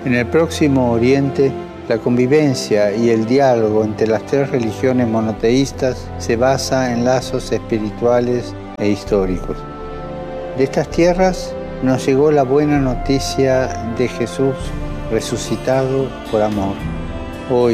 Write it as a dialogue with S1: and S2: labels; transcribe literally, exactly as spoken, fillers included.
S1: En el Próximo Oriente, la convivencia y el diálogo entre las tres religiones monoteístas se basa en lazos espirituales e históricos. De estas tierras nos llegó la buena noticia de Jesús resucitado por amor. Hoy,